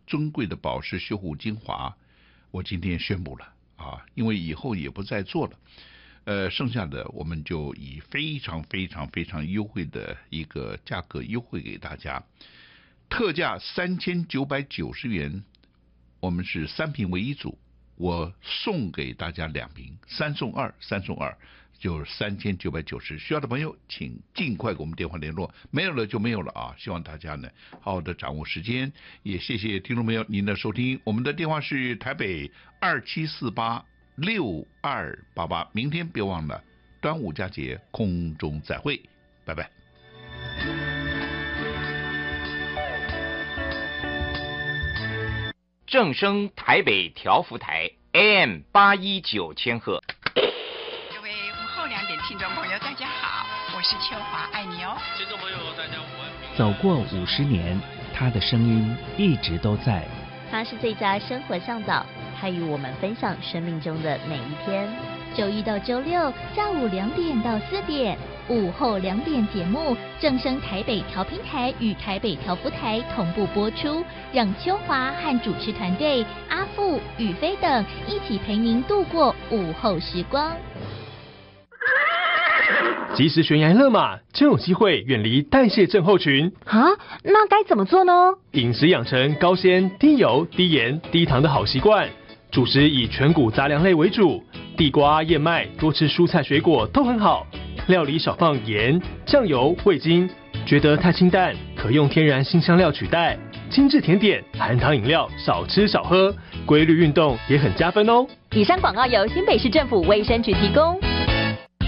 尊贵的保湿修护精华，我今天宣布了啊，因为以后也不再做了。剩下的我们就以非常非常非常优惠的一个价格优惠给大家，特价3990元，我们是3瓶为一组，我送给大家2瓶，3送2，就是3990。需要的朋友请尽快给我们电话联络，没有了就没有了啊！希望大家呢好好的掌握时间，也谢谢听众朋友您的收听。我们的电话是台北27486288，明天别忘了端午佳节空中再会，拜拜。 正声台北调幅台 AM819千赫。 各位午后2点听众朋友，大家好，我是秋华，爱你哦。 听众朋友，大家午安。 走过50年，他的声音一直都在。 他是最佳生活向导，他与我们分享生命中的每一天。周1到周6下午2点到4点，午后2点节目，正声台北调频台与台北调幅台同步播出，让秋华和主持团队阿富、宇飞等一起陪您度过午后时光。 及时悬崖勒马，就有机会远离代谢症候群。 啊，那该怎么做呢？ 饮食养成高纤、低油、低盐、低糖的好习惯，主食以全谷杂粮类为主，地瓜、燕麦，多吃蔬菜水果都很好。料理少放盐、酱油、味精，觉得太清淡，可用天然辛香料取代。精致甜点、含糖饮料少吃少喝，规律运动也很加分哦。 以上广告由新北市政府卫生局提供。